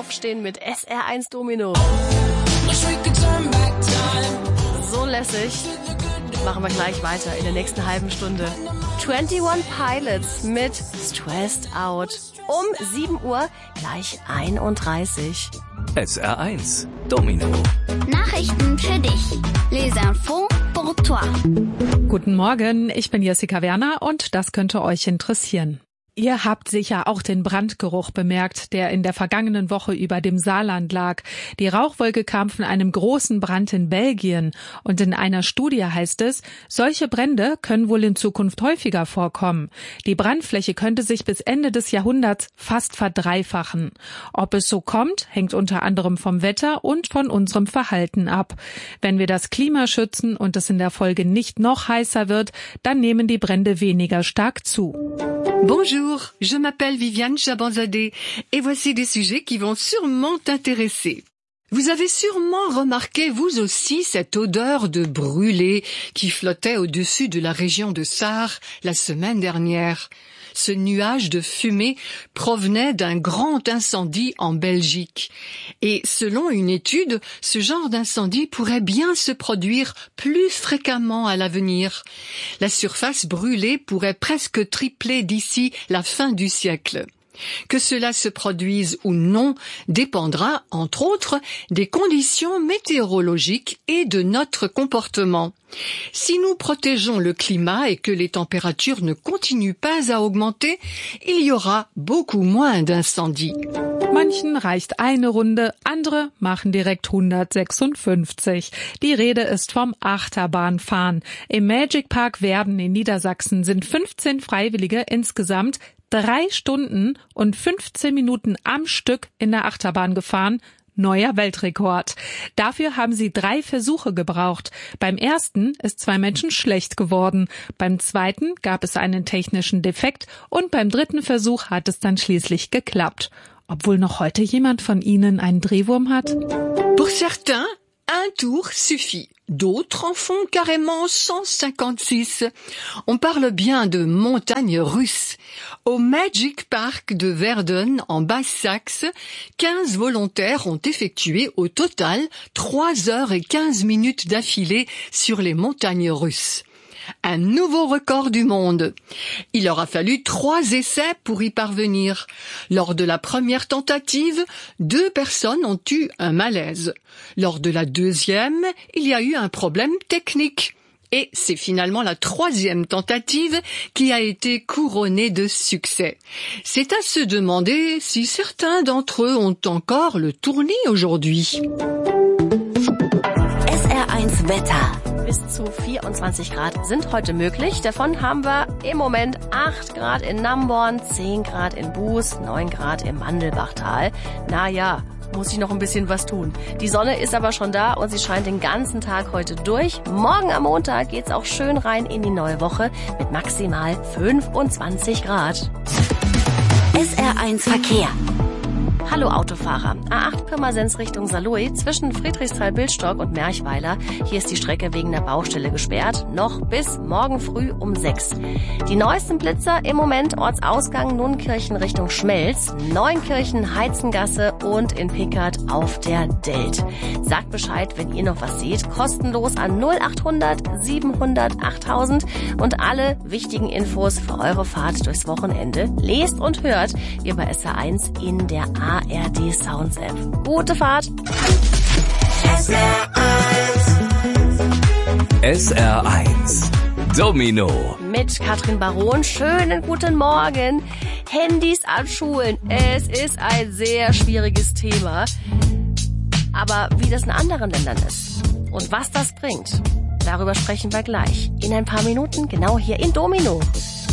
Aufstehen mit SR1 Domino. So lässig. Machen wir gleich weiter in der nächsten halben Stunde. 21 Pilots mit Stressed Out. Um 7 Uhr gleich 31. SR1 Domino. Nachrichten für dich. Les infos pour toi. Guten Morgen, ich bin Jessica Werner und das könnte euch interessieren. Ihr habt sicher auch den Brandgeruch bemerkt, der in der vergangenen Woche über dem Saarland lag. Die Rauchwolke kam von einem großen Brand in Belgien. Und in einer Studie heißt es, solche Brände können wohl in Zukunft häufiger vorkommen. Die Brandfläche könnte sich bis Ende des Jahrhunderts fast verdreifachen. Ob es so kommt, hängt unter anderem vom Wetter und von unserem Verhalten ab. Wenn wir das Klima schützen und es in der Folge nicht noch heißer wird, dann nehmen die Brände weniger stark zu. Bonjour, je m'appelle Viviane Chabanzadeh et voici des sujets qui vont sûrement t'intéresser. Vous avez sûrement remarqué vous aussi cette odeur de brûlé qui flottait au-dessus de la région de Sarre la semaine dernière. Ce nuage de fumée provenait d'un grand incendie en Belgique. Et selon une étude, ce genre d'incendie pourrait bien se produire plus fréquemment à l'avenir. La surface brûlée pourrait presque tripler d'ici la fin du siècle. Que cela se produise ou non dépendra, entre autres, des conditions météorologiques et de notre comportement. Si nous protégeons le climat et que les températures ne continuent pas à augmenter, il y aura beaucoup moins d'incendies. Manchen reicht eine Runde, andere machen direkt 156. Die Rede ist vom Achterbahnfahren. Im Magic Park Werden in Niedersachsen sind 15 Freiwillige insgesamt 3 Stunden und 15 Minuten am Stück in der Achterbahn gefahren. Neuer Weltrekord. Dafür haben sie 3 Versuche gebraucht. Beim ersten ist 2 Menschen schlecht geworden. Beim zweiten gab es einen technischen Defekt und beim 3. Versuch hat es dann schließlich geklappt. Obwohl noch heute jemand von Ihnen einen Drehwurm hat? Pour certains, un tour suffit. D'autres en font carrément 156. On parle bien de montagnes russes. Au Magic Park de Werden, en Basse-Saxe, 15 volontaires ont effectué au total 3 heures et 15 minutes d'affilée sur les montagnes russes. Un nouveau record du monde. Il leur a fallu 3 essais pour y parvenir. Lors de la première tentative, 2 personnes ont eu un malaise. Lors de la deuxième, il y a eu un problème technique. Et c'est finalement la 3e tentative qui a été couronnée de succès. C'est à se demander si certains d'entre eux ont encore le tournis aujourd'hui. SR1 Wetter. Bis zu 24 Grad sind heute möglich. Davon haben wir im Moment 8 Grad in Namborn, 10 Grad in Buß, 9 Grad im Mandelbachtal. Naja, muss ich noch ein bisschen was tun. Die Sonne ist aber schon da und sie scheint den ganzen Tag heute durch. Morgen am Montag geht's auch schön rein in die neue Woche mit maximal 25 Grad. SR1 Verkehr. Hallo Autofahrer. A8 Pirmasens Richtung Saarlouis zwischen Friedrichsthal-Billstock und Merchweiler. Hier ist die Strecke wegen der Baustelle gesperrt. Noch bis morgen früh um 6. Die neuesten Blitzer im Moment Ortsausgang Nunnkirchen Richtung Schmelz, Neunkirchen, Heizengasse und in Pickert auf der Delt. Sagt Bescheid, wenn ihr noch was seht. Kostenlos an 0800 700 8000 und alle wichtigen Infos für eure Fahrt durchs Wochenende lest und hört ihr bei SR1 in der ARD Sounds App. Gute Fahrt! SR1 Domino. Mit Katrin Baron. Schönen guten Morgen. Handys an Schulen. Es ist ein sehr schwieriges Thema. Aber wie das in anderen Ländern ist und was das bringt, darüber sprechen wir gleich. In ein paar Minuten, genau hier in Domino.